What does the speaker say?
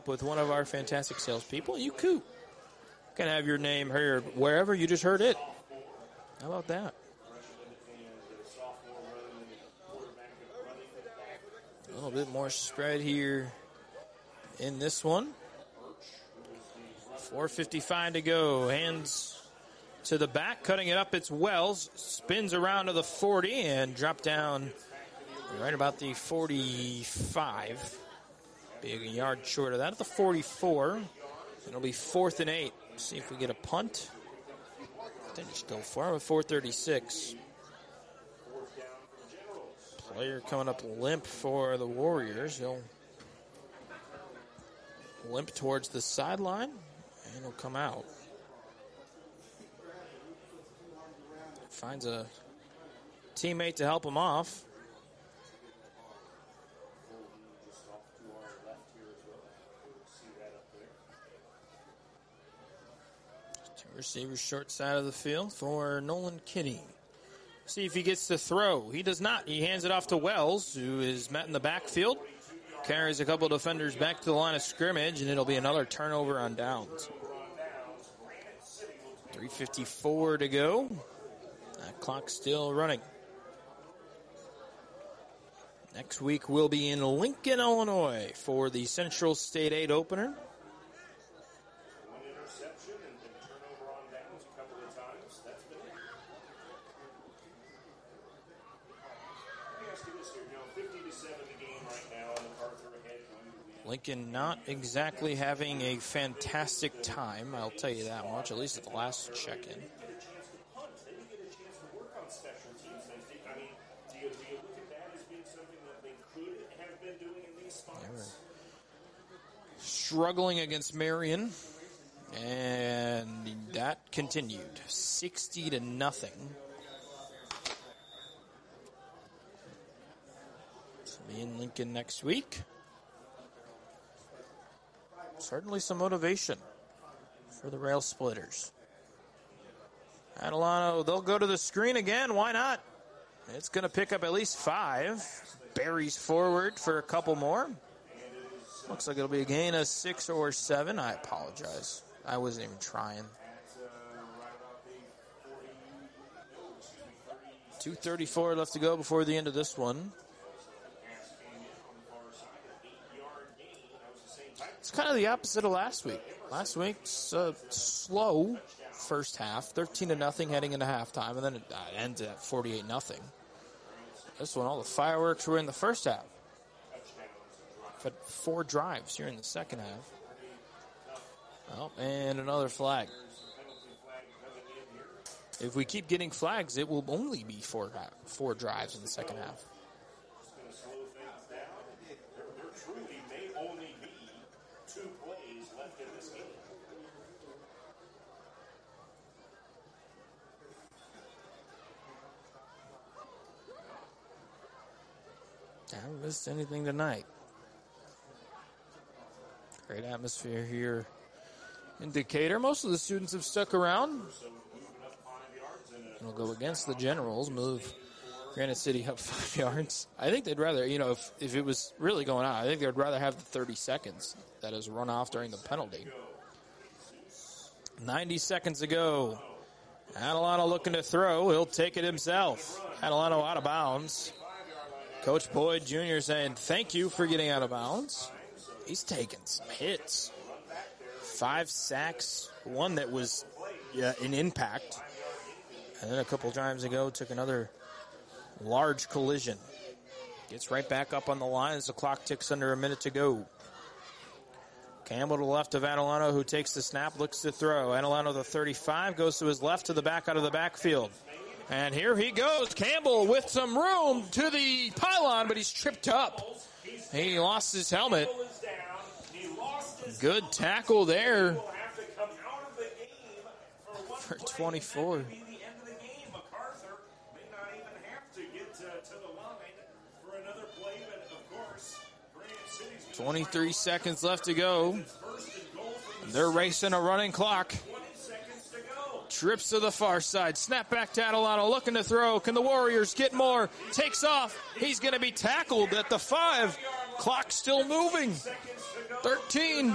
up with one of our fantastic salespeople, you can have your name heard wherever you just heard it. How about that? A little bit more spread here in this one. 4:55 to go. Hands to the back, cutting it up. It's Wells. Spins around to the 40 and drop down right about the 45. Big a yard short of that at the 44. It'll be 4th and 8. See if we get a punt. Then just go for it with 4:36. Player coming up limp for the Warriors. He'll limp towards the sideline, and he'll come out. Finds a teammate to help him off. Two receivers short side of the field for Nolan Kinney. See if he gets to throw. He does not. He hands it off to Wells, who is met in the backfield. Carries a couple defenders back to the line of scrimmage, and it'll be another turnover on downs. 3:54 to go. That clock's still running. Next week we'll be in Lincoln, Illinois for the Central State 8 opener. Lincoln not exactly having a fantastic time, I'll tell you that much, at least at the last check-in. Struggling against Marion, and that continued 60-0. So be in Lincoln next week. Certainly some motivation for the Rail Splitters. Adelano, they'll go to the screen again. Why not? It's going to pick up at least 5. Buries forward for a couple more. Looks like it'll be a gain of 6 or 7. I apologize. I wasn't even trying. 2:34 left to go before the end of this one. It's kind of the opposite of last week. Last week's slow first half, 13-0 heading into halftime, and then it ends at 48-0. This one, all the fireworks were in the first half. Had 4 drives here in the second half. Oh, and another flag. If we keep getting flags, it will only be 4 drives in the second half. I haven't missed anything tonight. Great atmosphere here in Decatur. Most of the students have stuck around. We'll go against the Generals, move Granite City up 5 yards. I think they'd rather, if it was really going on, I think they'd rather have the 30 seconds that is run off during the penalty. 90 seconds to go. Adelano looking to throw. He'll take it himself. Adelano out of bounds. Coach Boyd Jr. saying, thank you for getting out of bounds. He's taking some hits. 5 sacks, one that was an impact. And then a couple times ago, took another large collision. Gets right back up on the line as the clock ticks under a minute to go. Campbell to the left of Adelano, who takes the snap, looks to throw. Adelano, the 35, goes to his left to the back out of the backfield. And here he goes. Campbell with some room to the pylon, but he's tripped up. He lost his helmet. Good tackle there for 24. 23 seconds left to go. They're racing a running clock. Trips to the far side. Snap back to Adelano, looking to throw. Can the Warriors get more? Takes off. He's going to be tackled at the 5. Clock still moving. 13.